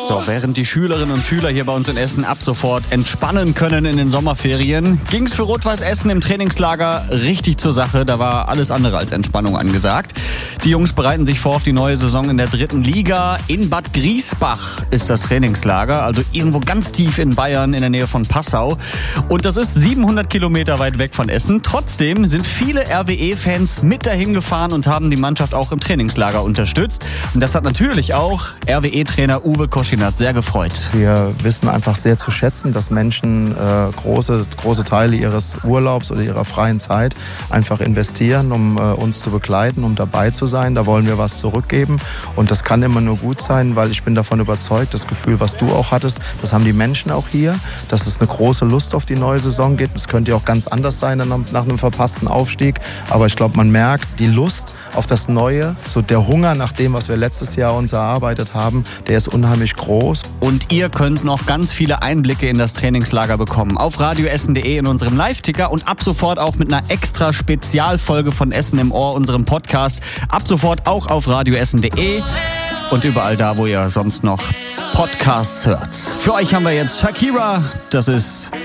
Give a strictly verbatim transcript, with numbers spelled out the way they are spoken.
So, während die Schülerinnen und Schüler hier bei uns in Essen ab sofort entspannen können in den Sommerferien, ging es für Rot-Weiß Essen im Trainingslager richtig zur Sache. Da war alles andere als Entspannung angesagt. Die Jungs bereiten sich vor auf die neue Saison in der dritten Liga. In Bad Griesbach ist das Trainingslager, also irgendwo ganz tief in Bayern in der Nähe von Passau. Und das ist siebenhundert Kilometer weit weg von Essen. Trotzdem sind viele R W E-Fans mit dahin gefahren und haben die Mannschaft auch im Trainingslager unterstützt. Und das hat natürlich auch R W E-Trainer Uwe Koschinat sehr gefreut. Wir wissen einfach sehr zu schätzen, dass Menschen äh, große, große Teile ihres Urlaubs oder ihrer freien Zeit einfach investieren, um äh, uns zu begleiten, um dabei zu sein. Da wollen wir was zurückgeben und das kann immer nur gut sein, weil ich bin davon überzeugt, das Gefühl, was du auch hattest, das haben die Menschen auch hier, dass es eine große Lust auf die neue Saison gibt. Es könnte ja auch ganz anders sein nach einem verpassten Aufstieg, aber ich glaube, man merkt die Lust auf das Neue, so der Hunger nach dem, was wir letztes Jahr uns erarbeitet haben, der ist unheimlich groß. Und ihr könnt noch ganz viele Einblicke in das Trainingslager bekommen auf radioessen punkt de in unserem Live-Ticker und ab sofort auch mit einer extra Spezialfolge von Essen im Ohr, unserem Podcast. Ab sofort auch auf radioessen punkt de und überall da, wo ihr sonst noch Podcasts hört. Für euch haben wir jetzt Shakira, das ist